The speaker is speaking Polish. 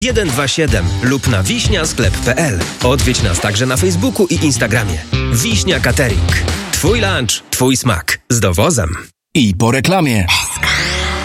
127 lub na wiśniasklep.pl. Odwiedź nas także na Facebooku i Instagramie. Wiśnia Catering. Twój lunch, twój smak. Z dowozem. I po reklamie.